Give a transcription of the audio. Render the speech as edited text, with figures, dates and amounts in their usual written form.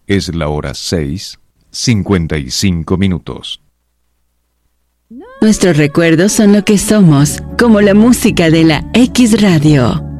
Es la hora 6:55. Nuestros recuerdos son lo que somos, como la música de la X Radio.